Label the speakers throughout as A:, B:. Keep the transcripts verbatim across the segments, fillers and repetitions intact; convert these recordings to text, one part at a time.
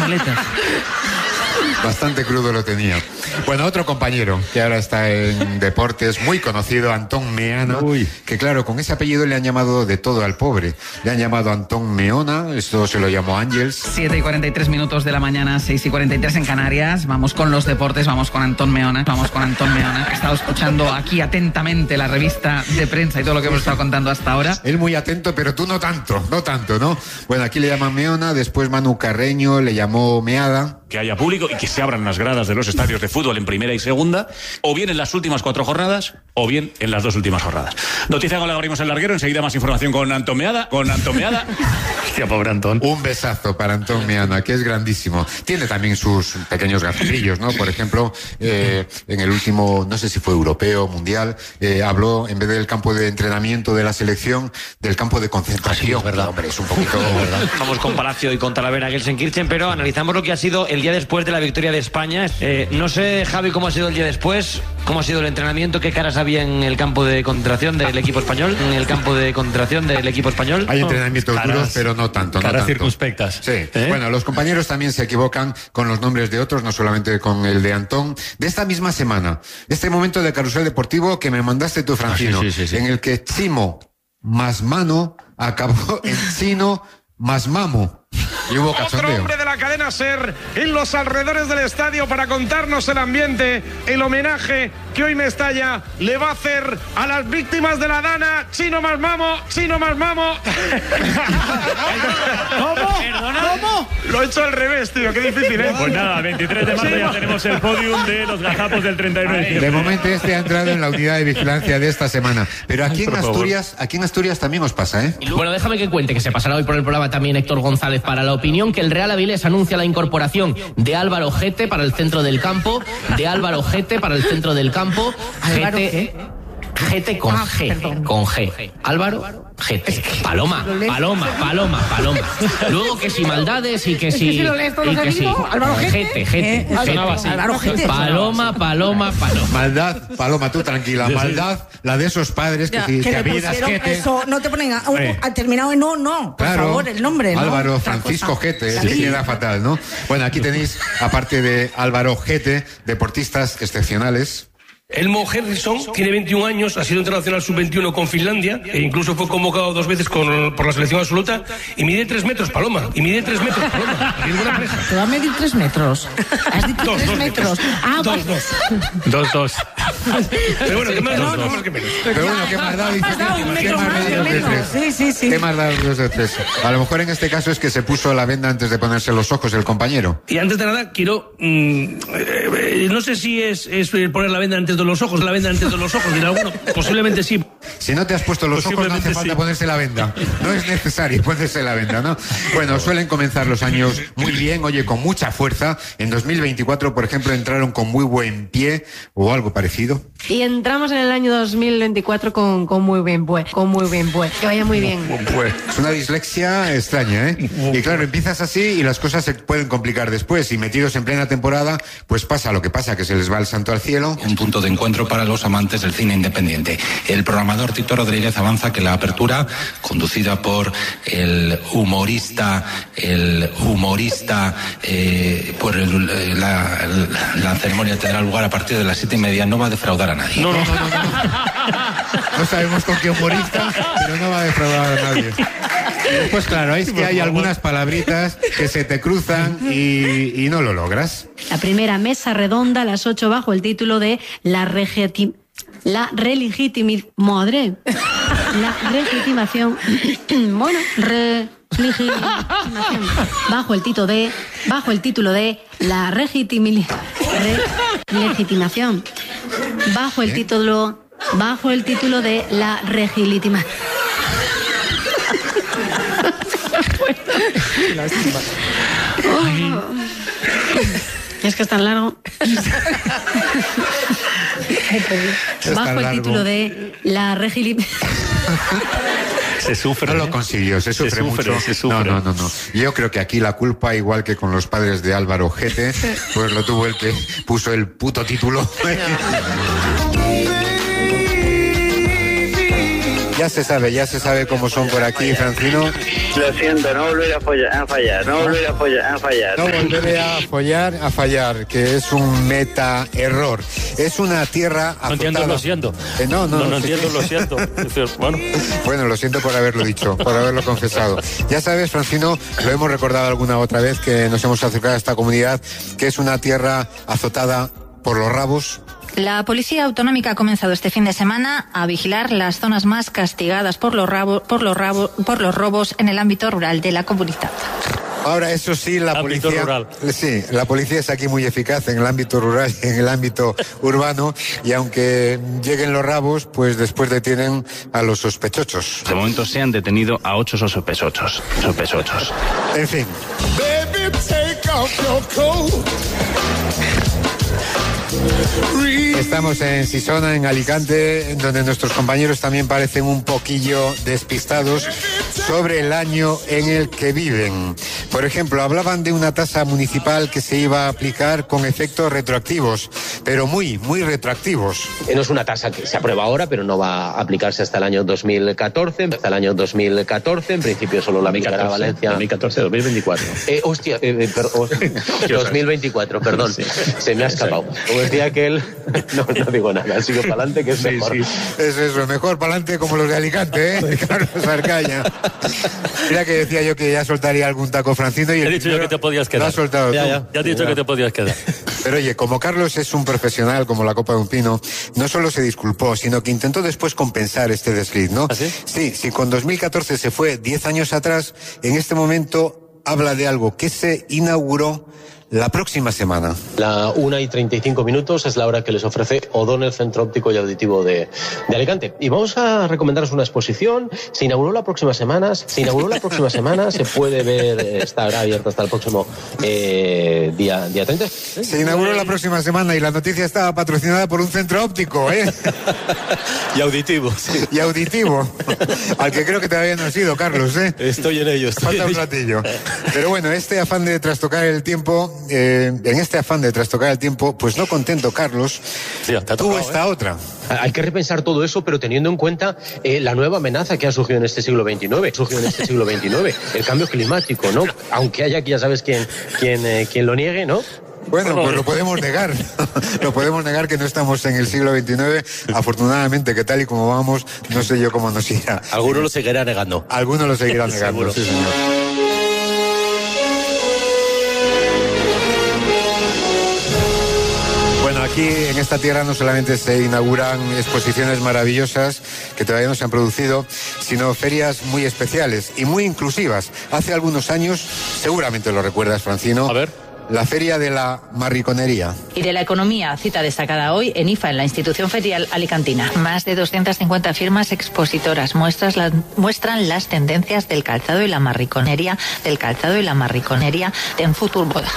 A: maletas.
B: Bastante crudo lo tenía. Bueno, otro compañero que ahora está en deportes, muy conocido, Antón Meana, Uy. que claro, con ese apellido le han llamado de todo al pobre. Le han llamado Antón Meona, esto se lo llamó Ángels.
A: siete y cuarenta y tres minutos de la mañana, seis y cuarenta y tres en Canarias. Vamos con los deportes, vamos con Antón Meona. Vamos con Antón Meona, que ha estado escuchando aquí atentamente la revista de prensa y todo lo que hemos estado contando hasta ahora.
B: Él muy atento, pero tú no tanto, no tanto, ¿no? Bueno, aquí le llaman Meona, después Manu Carreño le llamó Meada.
C: Que haya público y que se abran las gradas de los estadios de fútbol en primera y segunda, o bien en las últimas cuatro jornadas, o bien en las dos últimas jornadas. Noticia con la abrimos el larguero, enseguida más información con Antón Meada, con Antón Meada.
D: Hostia, pobre Antón.
B: Un besazo para Antón Meana, que es grandísimo. Tiene también sus pequeños gatillos, ¿no? Por ejemplo, eh, en el último, no sé si fue europeo, mundial, eh, habló, en vez del campo de entrenamiento de la selección, del campo de concentración.
D: Sí, es verdad.
B: Hombre, es un poquito... ¿verdad?
E: Vamos con Palacio y con Talavera Gelsenkirchen, pero analizamos lo que ha sido el día después de la victoria de España. Eh, no sé, Javi, cómo ha sido el día después, cómo ha sido el entrenamiento, qué caras había en el campo de concentración del equipo español, en el campo de concentración del equipo español.
B: Hay entrenamientos
D: caras,
B: duros, pero no tanto.
D: Caras
B: no tanto.
D: circunspectas.
B: Sí.
D: ¿Eh?
B: Bueno, los compañeros también se equivocan con los nombres de otros, no solamente con el de Antón. De esta misma semana, este momento de carrusel deportivo que me mandaste tú, Francino,
D: ah, sí, sí, sí, sí.
B: en el que Chimo más Mano acabó en Chino más Mamo. Y hubo cachondeo.
F: Otro hombre de la cadena SER en los alrededores del estadio para contarnos el ambiente, el homenaje que hoy Mestalla le va a hacer a las víctimas de la Dana. Chino más Mamo, Chino más Mamo.
A: ¿Cómo? ¿Cómo?
F: Lo he hecho al revés, tío, qué difícil, ¿eh?
D: Pues nada, veintitrés de marzo ya tenemos el podium de los gazapos del treinta y nueve.
B: De momento este ha entrado en la unidad de vigilancia de esta semana. Pero aquí en Asturias, aquí en Asturias también os pasa, ¿eh?
G: Bueno, déjame que cuente que se pasará hoy por el programa también Héctor González para la opinión, que el Real Avilés anuncia la incorporación de Álvaro Gete para el centro del campo, de Álvaro Gete para el centro del campo, Gete, Gete con G, con G, Álvaro Gete, Paloma, Paloma, Paloma, Paloma. Luego que si maldades y que si, y que si, Gete, Gete, Paloma, Paloma, Paloma.
B: Maldad, Paloma, tú tranquila, maldad, la de esos padres que
H: Ya,
B: si
H: que
B: te
H: le
B: apellidas
H: pusieron
B: Gete.
H: eso, no te ponen a, un-
B: Eh.
H: ha terminado en no, no, por
B: Claro,
H: favor, el nombre, ¿no?
B: Álvaro
H: Otra
B: Francisco
H: cosa.
B: Gete, es
H: Sí.
B: que queda fatal, ¿no? Bueno, aquí tenéis, aparte de Álvaro Gete, deportistas excepcionales.
I: Elmo Henriksson tiene veintiún años, ha sido internacional sub veintiuno con Finlandia e incluso fue convocado dos veces con, por la selección absoluta y mide tres metros, Paloma, y mide tres metros, Paloma. Y es buena pareja.
H: Te va a medir tres metros. Has dicho
I: Dos,
H: tres
I: dos
H: metros. Ah,
I: Dos,
H: vale.
I: dos.
D: Dos, dos.
I: Pero bueno, ¿qué más?
D: Dos,
I: No,
D: dos.
I: no, más que menos.
B: Pero bueno, ¿qué más da? Dice,
H: Has dado un
B: ¿qué
H: metro
B: más
H: más
B: da
H: de
B: dos de
H: metro.
B: tres?
H: Sí, sí, sí.
B: ¿Qué más da dos de tres? A lo mejor en este caso es que se puso la venda antes de ponerse los ojos el compañero.
I: Y antes de nada, quiero... mm, eh, eh, no sé si es, es poner la venda antes de los ojos, la venda antes de los ojos, dirá alguno. Posiblemente sí.
B: Si no te has puesto los ojos, no hace
D: Posiblemente
B: falta
D: sí.
B: ponerse la venda. No es necesario ponerse la venda, ¿no? Bueno, suelen comenzar los años muy bien, oye, con mucha fuerza. En dos mil veinticuatro, por ejemplo, entraron con muy buen pie o algo parecido.
J: Y entramos en el año dos mil veinticuatro con, con muy bien buen, con muy bien buen. Que vaya muy bien.
B: Pues es una dislexia extraña, ¿eh? Y claro, empiezas así y las cosas se pueden complicar después. Y metidos en plena temporada, pues pasa lo que pasa, que se les va el santo al cielo.
K: Un punto de encuentro para los amantes del cine independiente. El programador Tito Rodríguez avanza que la apertura, conducida por el humorista, el humorista, eh, por el- eh, la, la ceremonia tendrá lugar a partir de las siete y media, no va a defraudar a nadie.
B: No, no, no, no, no. No sabemos con qué humorista, pero no va a defraudar a nadie. Pues claro, es que hay algunas palabritas que se te cruzan y, y no lo logras.
J: La primera mesa redonda a las ocho bajo el título de La Regeti- La Relegitimización. Madre. La legitimación. Bueno, relegitimación. Bajo el título de. Bajo el título de La Legitimi- Re- Legitimación. Bajo el título. Bajo el título de La Regilitimación. Es que es tan largo.
B: Es
J: Bajo
B: tan
J: el
B: largo.
J: título de La Regili...
D: Se sufre.
B: No lo
D: ¿eh?
B: consiguió, se sufre,
D: sufre,
B: mucho.
D: se sufre.
B: No, no, no, no. Yo creo que aquí la culpa, igual que con los padres de Álvaro Gete, pues lo tuvo el que puso el puto título. ya se sabe, ya se sabe cómo son por aquí, Francino.
L: Lo siento, no volveré a follar, a fallar, no volveré a follar, a fallar.
B: No volveré a follar, a fallar, que es un meta error. Es una tierra azotada.
D: No entiendo, lo siento.
B: Eh, no, no,
D: no, no
B: no
D: entiendo, lo siento. Bueno.
B: bueno, lo siento por haberlo dicho, por haberlo confesado. Ya sabes, Francino, lo hemos recordado alguna otra vez que nos hemos acercado a esta comunidad, que es una tierra azotada por los rabos.
M: La Policía Autonómica ha comenzado este fin de semana a vigilar las zonas más castigadas por los, rabo, por los, rabo, por los robos en el ámbito rural de la comunidad.
B: Ahora, eso sí, la
D: ámbito
B: policía,
D: rural.
B: sí, la policía es aquí muy eficaz en el ámbito rural y en el ámbito urbano, y aunque lleguen los rabos, pues después detienen a los sospechosos.
N: De momento se han detenido a ocho sospechosos. Sospechosos.
B: En fin.
O: Baby, take off your coat.
B: Estamos en Sisona, en Alicante, donde nuestros compañeros también parecen un poquillo despistados sobre el año en el que viven. Por ejemplo, hablaban de una tasa municipal que se iba a aplicar con efectos retroactivos, pero muy, muy retroactivos.
P: No es una tasa que se aprueba ahora, pero no va a aplicarse hasta el año dos mil catorce. Hasta el año dos mil catorce, en principio solo la aplicará Valencia.
C: dos mil catorce, dos mil veinticuatro.
P: Eh, hostia, eh, eh, per, oh, dos mil veinticuatro, perdón. Sí. Se me ha escapado. Como decía aquel, no, no digo nada, sigo para adelante, que es
B: sí,
P: mejor.
B: Sí. Es eso, mejor para adelante como los de Alicante, ¿eh? Carlos Arcaña. Mira que decía yo que ya soltaría algún taco, Francino, y el
D: he dicho yo que te podías quedar.
B: Lo has soltado
D: ya,
B: tú.
D: Ya, ya te he dicho ya. que te podías quedar.
B: Pero oye, como Carlos es un profesional como la copa de un pino, no solo se disculpó, sino que intentó después compensar este desliz, ¿no?
D: ¿Ah, sí?
B: Sí, si con dos mil catorce se fue diez años atrás, en este momento habla de algo que se inauguró la próxima semana.
P: La una y treinta y cinco minutos es la hora que les ofrece O'Donnell Centro Óptico y Auditivo de, de Alicante. Y vamos a recomendaros una exposición. Se inauguró la próxima semana. Se inauguró la próxima semana. Se puede ver, estará abierta hasta el próximo eh, día, día treinta.
B: Se inauguró la próxima semana y la noticia estaba patrocinada por un centro óptico, ¿eh?
Q: Y auditivo.
B: Sí. Y auditivo. Al que creo que todavía no has ido, Carlos, ¿eh?
Q: Estoy en ello. Estoy
B: Falta
Q: en
B: un ratillo. Pero bueno, este afán de trastocar el tiempo... Eh, en este afán de trastocar el tiempo, pues no contento, Carlos,
Q: sí, te ha tocado,
B: tuvo esta
Q: ¿eh?
B: otra.
P: Hay que repensar todo eso, pero teniendo en cuenta eh, la nueva amenaza que ha surgido en este siglo veintinueve, surgido en este siglo veintinueve, el cambio climático, ¿no? Aunque haya aquí, ya sabes quién, quién, eh, quién lo niegue, ¿no?
B: Bueno, pues lo podemos negar. Lo podemos negar que no estamos en el siglo veintinueve. Afortunadamente, que tal y como vamos, no sé yo cómo nos irá.
Q: Algunos lo seguirán negando.
B: Algunos lo seguirán negando, sí, señor. Aquí en esta tierra no solamente se inauguran exposiciones maravillosas que todavía no se han producido, sino ferias muy especiales y muy inclusivas. Hace algunos años, seguramente lo recuerdas, Francino,
D: a ver,
B: la Feria de la Marriconería.
R: Y de la economía, cita destacada hoy en I F A, en la institución ferial alicantina.
M: Más de doscientas cincuenta firmas expositoras muestras la, muestran las tendencias del calzado y la marriconería, del calzado y la marriconería en Futur Boda.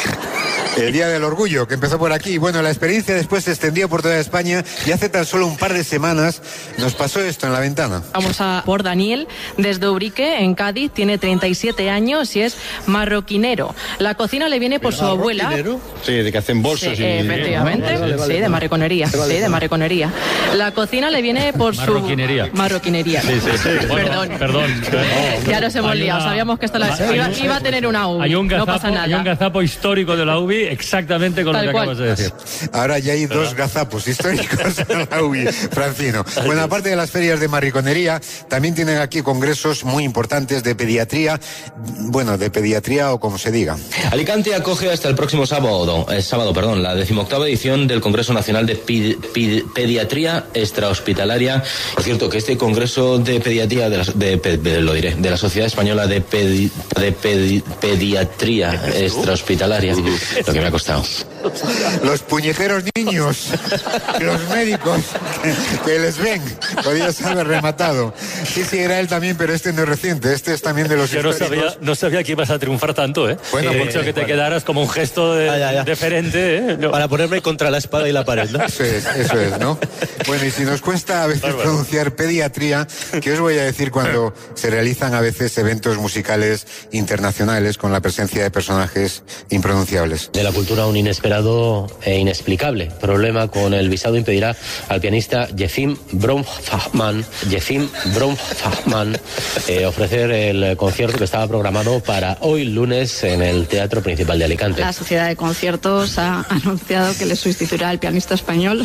B: El Día del Orgullo, que empezó por aquí. Bueno, la experiencia después se extendió por toda España y hace tan solo un par de semanas nos pasó esto en la ventana.
S: Vamos a por Daniel, desde Ubrique, en Cádiz, tiene treinta y siete años y es marroquinero. La cocina le viene por su abuela.
Q: Sí, de que hacen bolsos
S: sí,
Q: y...
S: efectivamente,
Q: vale, vale,
S: sí, de marroconería, sí, de marroconería. La cocina le viene por su...
D: Marroquinería.
S: Marroquinería.
D: Sí, sí, sí. Bueno,
S: perdón.
D: Perdón.
S: Ya nos hemos liado,
D: una...
S: sabíamos que esto la... iba,
D: un...
S: iba a tener una U B I,
D: hay un gazapo,
S: no pasa nada.
D: Hay un gazapo histórico de la U B I exactamente con
S: Tal
D: lo que
S: cual.
D: acabas de decir.
B: Ahora ya hay dos gazapos históricos en la U B I, Francino. Bueno, aparte de las ferias de marriconería, también tienen aquí congresos muy importantes de pediatría, bueno, de pediatría o como se diga.
T: Alicante acoge hasta el próximo sábado, eh, sábado, perdón, la decimoctava edición del Congreso Nacional de Pedi- Pedi- Pediatría Extrahospitalaria. Por cierto, que este Congreso de Pediatría, de, la, de, de, de lo diré, de la Sociedad Española de, Pedi, de Pedi, Pediatría Extrahospitalaria, lo que me ha costado.
B: Los puñeteros niños, los médicos que, que les ven, podías haber rematado. Sí, sí, era él también, pero este no es reciente, este es también de los
D: Yo no
B: históricos.
D: sabía, no sabía que ibas a triunfar tanto, ¿eh?
B: Bueno,
D: He
B: porque-
D: dicho que te
B: bueno.
D: quedaras como un gesto de,
Q: Ah, ya, ya.
D: deferente, ¿eh? No.
Q: Para ponerme contra la espada y la pared, ¿no?
B: Eso es, eso es, ¿no? Bueno, y si nos cuesta a veces
D: Bárbaro.
B: pronunciar pediatría, ¿qué os voy a decir cuando se realizan a veces eventos musicales internacionales con la presencia de personajes impronunciables?
P: de la cultura un inesperado e inexplicable problema con el visado impedirá al pianista Jefim Bronfman, Jefim Bronfman eh, ofrecer el concierto que estaba programado para hoy lunes en el Teatro Principal de Alicante.
U: La Sociedad de Conciertos ha anunciado que le sustituirá al pianista español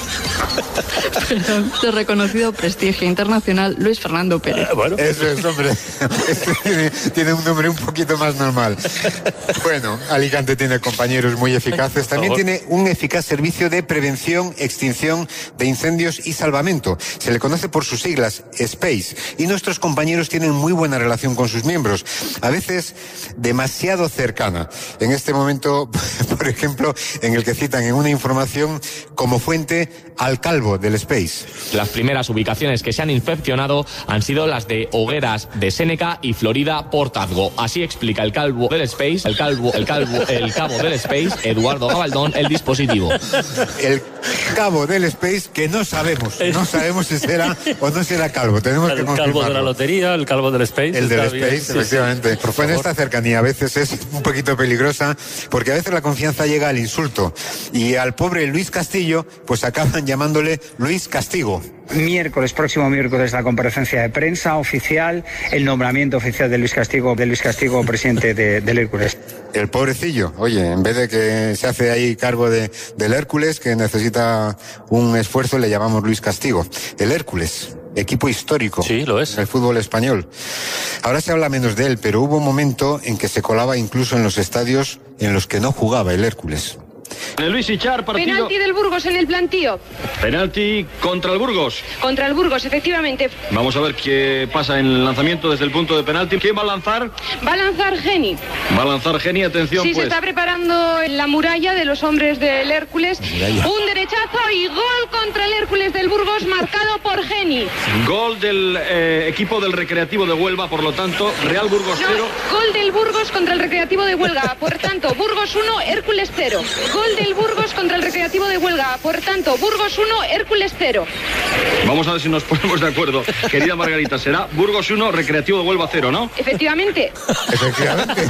U: perdón, de reconocido prestigio internacional Luis Fernando Pérez.
B: Eh, bueno. Eso es, hombre. Este tiene, tiene un nombre un poquito más normal. Bueno, Alicante tiene compañeros muy eficaces. También tiene un eficaz servicio de prevención, extinción de incendios y salvamento. Se le conoce por sus siglas, SPACE. Y nuestros compañeros tienen muy buena relación con sus miembros. A veces demasiado cercana. En este momento, por ejemplo, en el que citan en una información como fuente al calvo del SPACE.
V: Las primeras ubicaciones que se han inspeccionado han sido las de Hogueras de Séneca y Florida Portazgo. Así explica el calvo del SPACE, el calvo, el calvo, el cabo del SPACE, Eduardo Gabaldón, el dispositivo.
B: El cabo del SPACE que no sabemos, no sabemos si será o no será calvo. Tenemos
Q: el
B: que confirmarlo.
Q: calvo de la lotería, el calvo del SPACE.
B: El del
Q: SPACE,
B: bien. Efectivamente. Sí, sí. Pues en esta cercanía a veces es un poquito peligrosa porque a veces la confianza llega al insulto y al pobre Luis Castillo pues acaban llamándole Luis Castigo.
W: Miércoles, próximo miércoles, la comparecencia de prensa oficial, el nombramiento oficial de Luis Castigo, de Luis Castigo presidente de, del Hércules.
B: El pobrecillo, oye, en vez de que se hace ahí cargo de, del Hércules, que necesita un esfuerzo, le llamamos Luis Castigo. El Hércules, equipo histórico.
Q: Sí, lo es.
B: El fútbol español. Ahora se habla menos de él, pero hubo un momento en que se colaba incluso en los estadios en los que no jugaba el Hércules.
X: Luis Ichar, partido.
Y: Penalti del Burgos en el plantío.
X: Penalti contra el Burgos.
Y: Contra el Burgos, efectivamente.
X: Vamos a ver qué pasa en el lanzamiento desde el punto de penalti. ¿Quién va a lanzar?
Y: Va a lanzar Geni.
X: Va a lanzar Geni, atención
Y: sí,
X: pues.
Y: se está preparando en la muralla de los hombres del Hércules.
B: Muralla.
Y: Un derechazo y gol contra el Hércules del Burgos marcado por Geni.
X: Gol del eh, equipo del Recreativo de Huelva, por lo tanto, Real Burgos cero.
Y: No, gol del Burgos contra el Recreativo de Huelva. Por tanto, Burgos uno, Hércules cero. Gol del Burgos contra el Recreativo de Huelva. Por tanto, Burgos uno, Hércules cero.
X: Vamos a ver si nos ponemos de acuerdo. Querida Margarita, será Burgos uno, Recreativo de Huelva cero, ¿no?
Y: Efectivamente.
B: Efectivamente.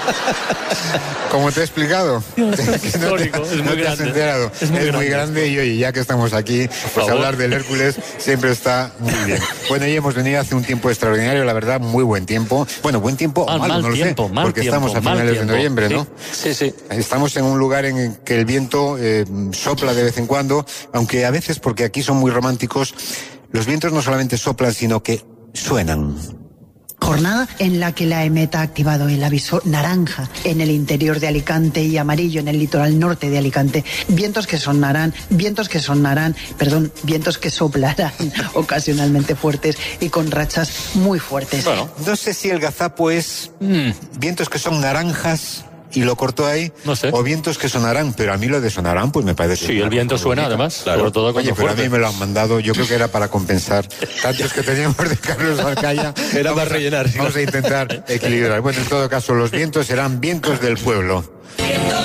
B: Como te he explicado. Es
Q: histórico, no te, es muy
B: no te
Q: grande.
B: Has enterado.
Q: Es muy
B: es
Q: grande.
B: muy grande y oye, ya que estamos aquí, pues hablar del Hércules siempre está muy bien. Bueno, y hemos venido hace un tiempo extraordinario, la verdad, muy buen tiempo. Bueno, buen tiempo
Q: Ah,
B: o malo,
Q: mal
B: no lo
Q: tiempo,
B: sé,
Q: mal
B: porque
Q: tiempo,
B: estamos a
Q: mal
B: finales
Q: tiempo.
B: de noviembre, ¿no?
Q: Sí, sí.
B: Estamos en un lugar en el que el viento eh, sopla de vez en cuando, aunque a veces, porque aquí son muy románticos, los vientos no solamente soplan, sino que suenan.
H: Jornada en la que la EMET ha activado el aviso naranja en el interior de Alicante y amarillo en el litoral norte de Alicante. Vientos que sonarán, vientos que sonarán, perdón, vientos que soplarán ocasionalmente fuertes y con rachas muy fuertes.
B: Bueno, no sé si el gazapo es mm, vientos que son naranjas y lo cortó ahí,
Q: no sé.
B: O vientos que sonarán, pero a mí lo de sonarán pues me parece.
Q: Sí, el viento suena además, claro. Sobre todo
B: Oye, pero a mí me lo han mandado, yo creo que era para compensar tantos que teníamos de Carlos Alcaya.
Q: Era para rellenar.
B: Vamos a intentar equilibrar. Bueno, en todo caso, los vientos serán vientos del pueblo.